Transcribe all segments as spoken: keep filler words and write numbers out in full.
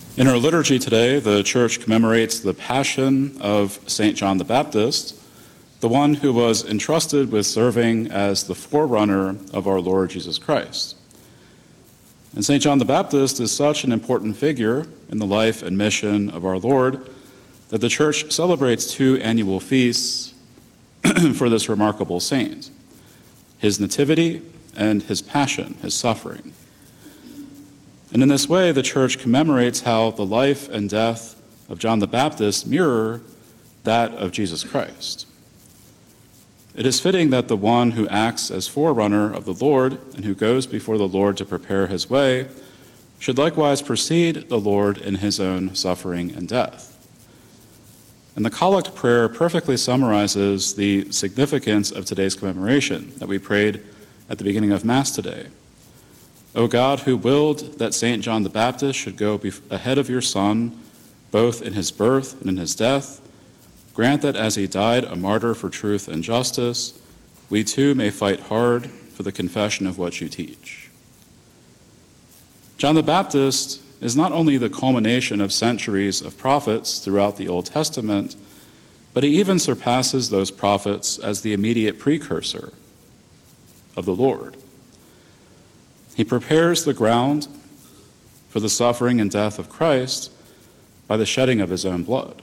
In our liturgy today, the Church commemorates the Passion of Saint John the Baptist, the one who was entrusted with serving as the forerunner of our Lord Jesus Christ. And Saint John the Baptist is such an important figure in the life and mission of our Lord that the Church celebrates two annual feasts for this remarkable saint: his nativity and his passion, his suffering. And in this way, the Church commemorates how the life and death of John the Baptist mirror that of Jesus Christ. It is fitting that the one who acts as forerunner of the Lord and who goes before the Lord to prepare his way should likewise precede the Lord in his own suffering and death. And the Collect prayer perfectly summarizes the significance of today's commemoration that we prayed at the beginning of Mass today. O God, who willed that Saint John the Baptist should go ahead of your Son, both in his birth and in his death, grant that as he died a martyr for truth and justice, we too may fight hard for the confession of what you teach. John the Baptist is not only the culmination of centuries of prophets throughout the Old Testament, but he even surpasses those prophets as the immediate precursor of the Lord. He prepares the ground for the suffering and death of Christ by the shedding of his own blood.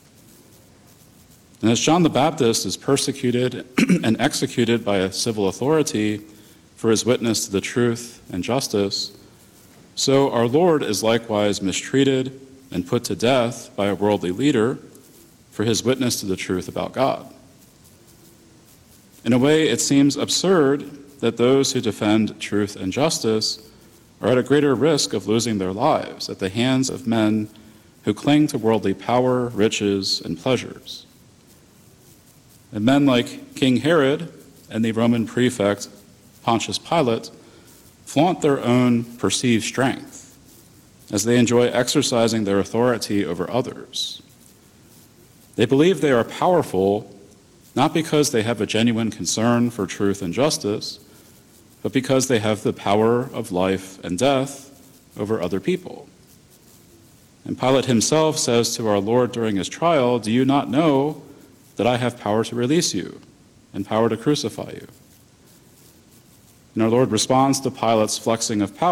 And as John the Baptist is persecuted and executed by a civil authority for his witness to the truth and justice, so our Lord is likewise mistreated and put to death by a worldly leader for his witness to the truth about God. In a way, it seems absurd that those who defend truth and justice are at a greater risk of losing their lives at the hands of men who cling to worldly power, riches, and pleasures. And men like King Herod and the Roman prefect Pontius Pilate flaunt their own perceived strength as they enjoy exercising their authority over others. They believe they are powerful not because they have a genuine concern for truth and justice, but because they have the power of life and death over other people. And Pilate himself says to our Lord during his trial, "Do you not know that I have power to release you and power to crucify you?" And our Lord responds to Pilate's flexing of power